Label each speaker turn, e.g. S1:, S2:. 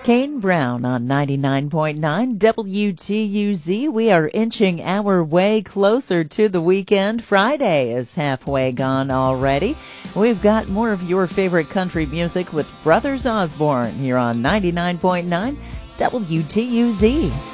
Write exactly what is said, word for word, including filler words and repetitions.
S1: Kane Brown on ninety-nine point nine W T U Z. We are inching our way closer to the weekend. Friday is halfway gone already. We've got more of your favorite country music with Brothers Osborne here on ninety-nine point nine W T U Z.